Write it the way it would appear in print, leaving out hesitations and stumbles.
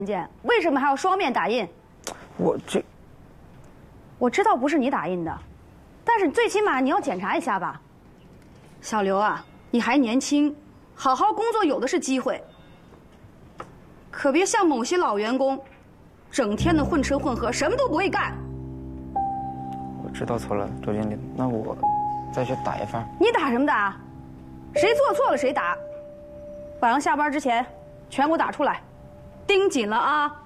件，为什么还要双面打印？我知道不是你打印的，但是最起码你要检查一下吧。小刘啊，你还年轻，好好工作有的是机会，可别像某些老员工，整天的混吃混喝，什么都不会干。 我知道错了，周经理，那我再去打一番。 你打什么打？谁做错了谁打。晚上下班之前，全给我打出来，盯紧了啊！